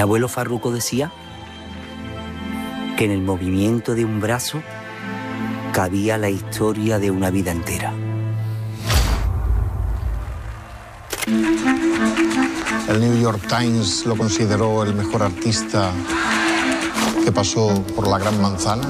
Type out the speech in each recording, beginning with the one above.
abuelo Farruco decía que en el movimiento de un brazo cabía la historia de una vida entera. El New York Times lo consideró el mejor artista que pasó por la Gran Manzana.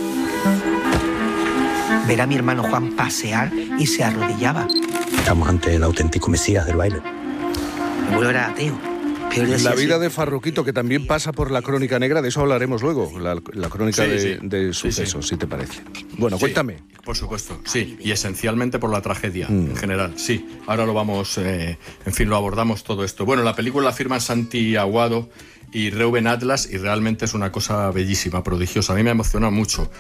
Ver a mi hermano Juan pasear y se arrodillaba. Estamos ante el auténtico mesías del baile. Mi abuelo era ateo. La vida de Farruquito, que también pasa por la crónica negra, de eso hablaremos luego, la crónica de sucesos, si te parece. Bueno, cuéntame. Por supuesto, sí, y esencialmente por la tragedia en general, sí. Ahora lo vamos, lo abordamos todo esto. Bueno, la película la firman Santi Aguado y Reuben Atlas y realmente es una cosa bellísima, prodigiosa. A mí me emociona mucho.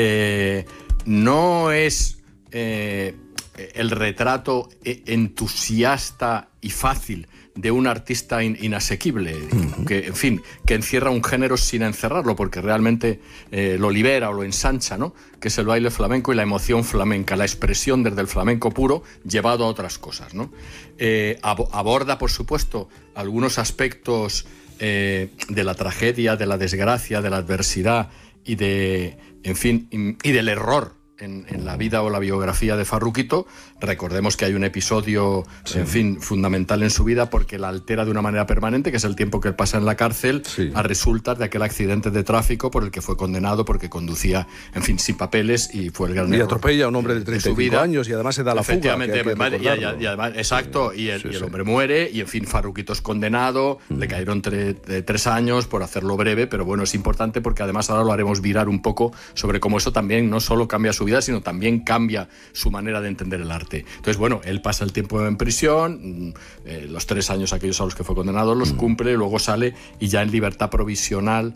No es el retrato entusiasta y fácil de un artista inasequible, que encierra un género sin encerrarlo, porque realmente lo libera o lo ensancha, ¿no? Que es el baile flamenco y la emoción flamenca, la expresión desde el flamenco puro llevado a otras cosas, ¿no? Aborda, por supuesto, algunos aspectos de la tragedia, de la desgracia, de la adversidad y del error en la vida o la biografía de Farruquito. Recordemos que hay un episodio, fundamental en su vida porque la altera de una manera permanente, que es el tiempo que él pasa en la cárcel, a resultas de aquel accidente de tráfico por el que fue condenado porque conducía, sin papeles, y fue el gran error. Y atropella a un hombre de 35 años y además se da la fuga. Efectivamente, y además, exacto, y el hombre muere y, Farruquito es condenado, le cayeron 3 años por hacerlo breve, pero bueno, es importante porque además ahora lo haremos virar un poco sobre cómo eso también no solo cambia su vida, sino también cambia su manera de entender el arte. Entonces, bueno, él pasa el tiempo en prisión, los 3 años aquellos a los que fue condenado los cumple, luego sale y ya en libertad provisional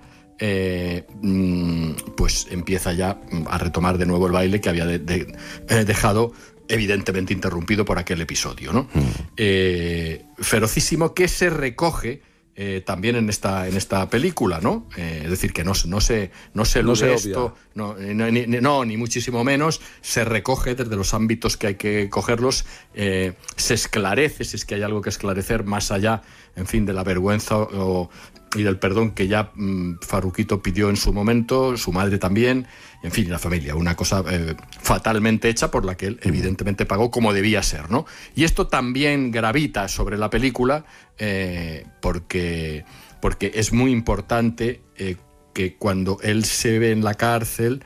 pues empieza ya a retomar de nuevo el baile que había dejado evidentemente interrumpido por aquel episodio, ¿no? Ferocísimo, que se recoge también en esta película, ¿no? Es decir, que no se elude esto, ni muchísimo menos, se recoge desde los ámbitos que hay que cogerlos, se esclarece, si es que hay algo que esclarecer más allá, de la vergüenza y del perdón que ya Farruquito pidió en su momento, su madre también, la familia, una cosa fatalmente hecha por la que él evidentemente pagó como debía ser, ¿no? Y esto también gravita sobre la película porque es muy importante que cuando él se ve en la cárcel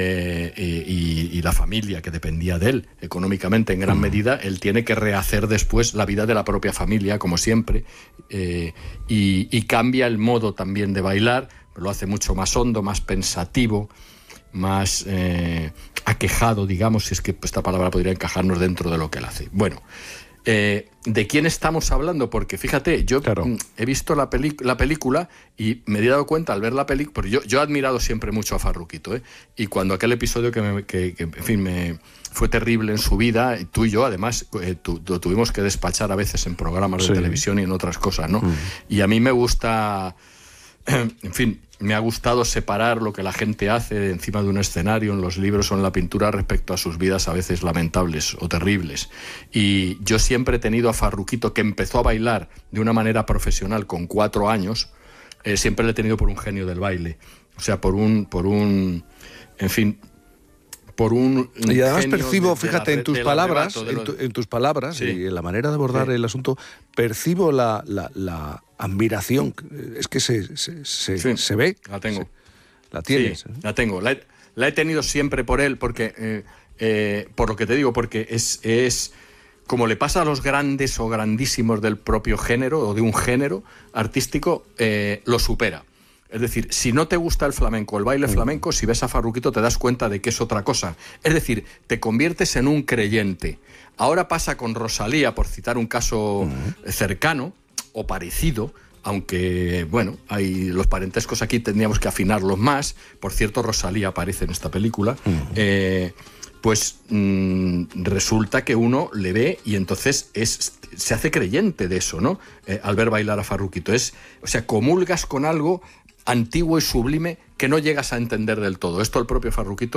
y la familia que dependía de él económicamente en gran medida, él tiene que rehacer después la vida de la propia familia, como siempre, y cambia el modo también de bailar, lo hace mucho más hondo, más pensativo, más aquejado, digamos, si es que esta palabra podría encajarnos dentro de lo que él hace. Bueno, ¿de quién estamos hablando? Porque fíjate, yo he visto la película y me he dado cuenta al ver la película, porque yo he admirado siempre mucho a Farruquito, y cuando aquel episodio me fue terrible en su vida, y tú y yo además lo tuvimos que despachar a veces en programas de televisión y en otras cosas, ¿no? Y a mí me gusta, me ha gustado separar lo que la gente hace encima de un escenario, en los libros o en la pintura, respecto a sus vidas a veces lamentables o terribles. Y yo siempre he tenido a Farruquito, que empezó a bailar de una manera profesional con 4 años, siempre le he tenido por un genio del baile. O sea, por un y además percibo, fíjate, en tus palabras y en la manera de abordar el asunto, percibo la admiración. Es que se ve. La tengo. La tienes. Sí, la tengo. La he tenido siempre por él, porque por lo que te digo, porque es como le pasa a los grandes o grandísimos del propio género o de un género artístico, lo supera. Es decir, si no te gusta el flamenco, el baile flamenco, si ves a Farruquito te das cuenta de que es otra cosa. Es decir, te conviertes en un creyente. Ahora pasa con Rosalía, por citar un caso cercano o parecido, aunque, bueno, los parentescos aquí tendríamos que afinarlos más. Por cierto, Rosalía aparece en esta película. Resulta que uno le ve y entonces se hace creyente de eso, ¿no? Al ver bailar a Farruquito. O sea, comulgas con algo antiguo y sublime que no llegas a entender del todo. Esto el propio Farruquito